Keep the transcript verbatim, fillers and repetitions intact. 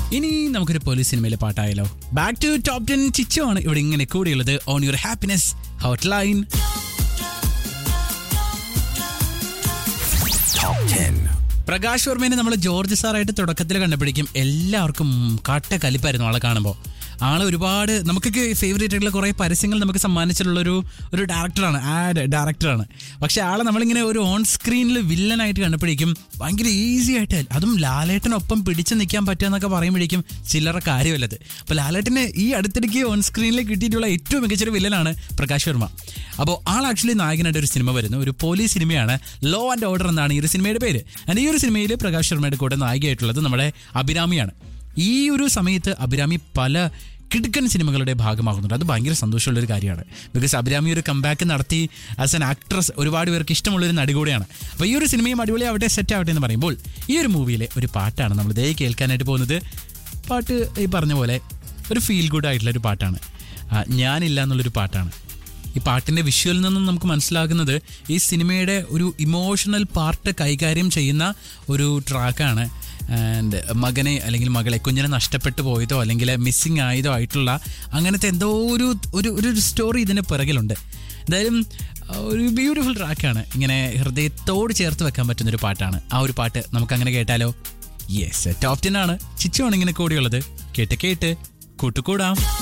ഇനി നമുക്കൊരു പോലീസ് സിനിമയിലെ പാട്ടായാലോ. Back to top ten. ചിച്ചു ആണ് ഇവിടെ ഇങ്ങനെ കൂടിയുള്ളത് on your happiness hot line. Prakash വർമ്മേനെ നമ്മൾ ജോർജ് സാറായിട്ട് തുടക്കത്തിൽ കണ്ടുപിടിക്കും എല്ലാവർക്കും കട്ട കലിപ്പായിരുന്നു ആളെ കാണുമ്പോൾ. ആളെ ഒരുപാട് നമുക്കൊക്കെ ഫേവറേറ്റ് ആയിട്ടുള്ള കുറേ പരസ്യങ്ങൾ നമുക്ക് സമ്മാനിച്ചിട്ടുള്ളൊരു ഒരു ഡയറക്ടറാണ്, ആഡ് ഡയറക്ടറാണ്. പക്ഷേ ആളെ നമ്മളിങ്ങനെ ഒരു ഓൺ സ്ക്രീനിൽ വില്ലനായിട്ട് കണ്ടുപിടിക്കും ഭയങ്കര ഈസി ആയിട്ട്, അതും ലാലേട്ടനൊപ്പം പിടിച്ചു നിൽക്കാൻ പറ്റുക എന്നൊക്കെ പറയുമ്പോഴേക്കും ചില്ലറ കാര്യമല്ലത്. അപ്പോൾ ലാലേട്ടന് ഈ അടുത്തിടയ്ക്ക് ഓൺ സ്ക്രീനിൽ കിട്ടിയിട്ടുള്ള ഏറ്റവും മികച്ചൊരു വില്ലനാണ് പ്രകാശ് വർമ്മ. അപ്പോൾ ആൾ ആക്ച്വലി നായകനായിട്ട് ഒരു സിനിമ വരുന്നു, ഒരു പോലീസ് സിനിമയാണ്, ലോ ആൻഡ് ഓർഡർ എന്നാണ് ഈ ഒരു സിനിമയുടെ പേര്. ആൻഡ് ഈ ഒരു സിനിമയിൽ പ്രകാശ് വർമ്മയുടെ കൂടെ നായികയായിട്ടുള്ളത് നമ്മുടെ അഭിരാമിയാണ്. ഈ ഒരു സമയത്ത് അഭിരാമി പല കിടുക്കൻ സിനിമകളുടെ ഭാഗമാകുന്നുണ്ട്. അത് ഭയങ്കര സന്തോഷമുള്ളൊരു കാര്യമാണ്. ബിക്കോസ് അഭിരാമി ഒരു കംബാക്ക് നടത്തി ആസ് ആൻ ആക്ട്രസ് ഒരുപാട് പേർക്ക് ഇഷ്ടമുള്ളൊരു നടി കൂടെയാണ്. അപ്പോൾ ഈ ഒരു സിനിമയും അടിപൊളിയാവട്ടെ, സെറ്റ് ആവട്ടെ എന്ന് പറയുമ്പോൾ ഈ ഒരു മൂവിയിലെ ഒരു പാട്ടാണ് നമ്മൾ ദേ കേൾക്കാനായിട്ട് പോകുന്നത്. പാട്ട് ഈ പറഞ്ഞ പോലെ ഒരു ഫീൽ ഗുഡ് ആയിട്ടുള്ളൊരു പാട്ടാണ്, ഞാനില്ല എന്നുള്ളൊരു പാട്ടാണ്. ഈ പാട്ടിൻ്റെ വിഷ്വലിൽ നിന്നും നമുക്ക് മനസ്സിലാകുന്നത് ഈ സിനിമയുടെ ഒരു ഇമോഷണൽ പാർട്ട് കൈകാര്യം ചെയ്യുന്ന ഒരു ട്രാക്കാണ്. ആൻഡ് മകനെ അല്ലെങ്കിൽ മകളെ കുഞ്ഞിനെ നഷ്ടപ്പെട്ടു പോയതോ അല്ലെങ്കിൽ മിസ്സിങ് ആയതോ ആയിട്ടുള്ള അങ്ങനത്തെ എന്തോ ഒരു ഒരു ഒരു സ്റ്റോറി ഇതിന് പിറകിലുണ്ട്. എന്തായാലും ഒരു ബ്യൂട്ടിഫുൾ ട്രാക്കാണ്, ഇങ്ങനെ ഹൃദയത്തോട് ചേർത്ത് വെക്കാൻ പറ്റുന്നൊരു പാട്ടാണ്. ആ ഒരു പാട്ട് നമുക്കങ്ങനെ കേട്ടാലോ? യെസ്, ടോപ്പ് ടെൻ ആണ്. ചിച്ചു ആണ് ഇങ്ങനെ കൂടിയുള്ളത്. കേട്ട് കേട്ട് കൂട്ടുകൂടാം.